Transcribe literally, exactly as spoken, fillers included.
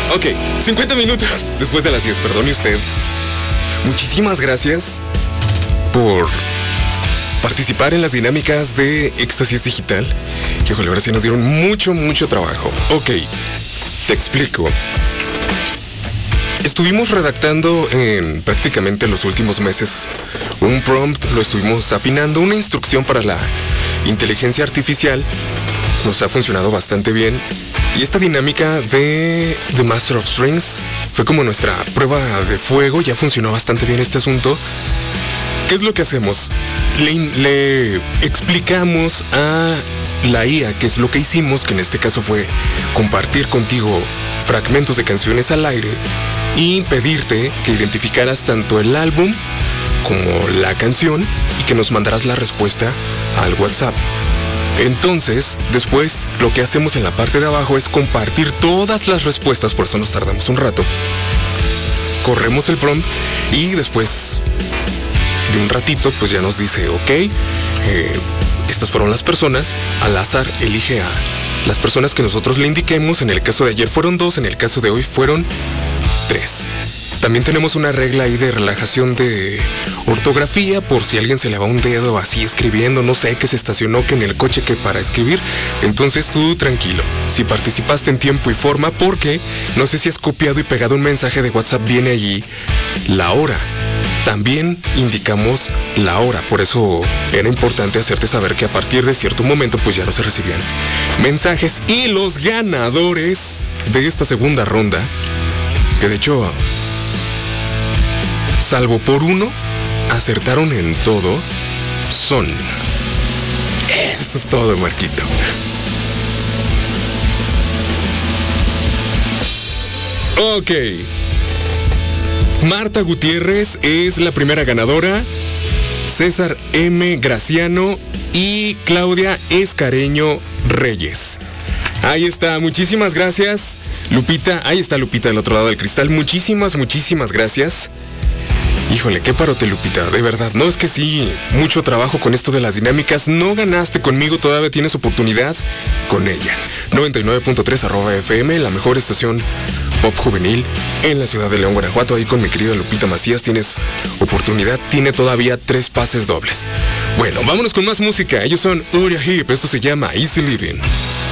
Ok, cincuenta minutos después de las diez, perdone usted. Muchísimas gracias por participar en las dinámicas de Éxtasis Digital. Que híjole, ahora sí nos dieron mucho, mucho trabajo. Ok, te explico. Estuvimos redactando en prácticamente los últimos meses un prompt, lo estuvimos afinando, una instrucción para la inteligencia artificial. Nos ha funcionado bastante bien. Y esta dinámica de The Master of Strings fue como nuestra prueba de fuego. Ya funcionó bastante bien este asunto. ¿Qué es lo que hacemos? Le, le explicamos a la I A qué es lo que hicimos, que en este caso fue compartir contigo fragmentos de canciones al aire y pedirte que identificaras tanto el álbum como la canción y que nos mandaras la respuesta al WhatsApp. Entonces, después lo que hacemos en la parte de abajo es compartir todas las respuestas, por eso nos tardamos un rato. Corremos el prompt y después de un ratito pues ya nos dice, ok, eh, estas fueron las personas, al azar elige a las personas que nosotros le indiquemos. En el caso de ayer fueron dos, en el caso de hoy fueron tres. También tenemos una regla ahí de relajación de ortografía, por si a alguien se le va un dedo así escribiendo, no sé, que se estacionó que en el coche que para escribir. Entonces tú tranquilo, si participaste en tiempo y forma, porque no sé si has copiado y pegado un mensaje de WhatsApp, viene allí la hora. También indicamos la hora, por eso era importante hacerte saber que a partir de cierto momento pues ya no se recibían mensajes. Y los ganadores de esta segunda ronda, que de hecho, salvo por uno, acertaron en todo, son... Eso es todo, Marquito. Ok. Marta Gutiérrez es la primera ganadora, César M. Graciano y Claudia Escareño Reyes. Ahí está, muchísimas gracias, Lupita. Ahí está Lupita del otro lado del cristal. Muchísimas, muchísimas gracias. Híjole, qué parote, Lupita, de verdad. No, es que sí, mucho trabajo con esto de las dinámicas. No ganaste conmigo, todavía tienes oportunidad con ella. noventa y nueve punto tres arroba F M, la mejor estación pop juvenil en la ciudad de León, Guanajuato. Ahí con mi querida Lupita Macías tienes oportunidad. Tiene todavía tres pases dobles. Bueno, vámonos con más música. Ellos son Uriah Heep. Esto se llama Easy Living.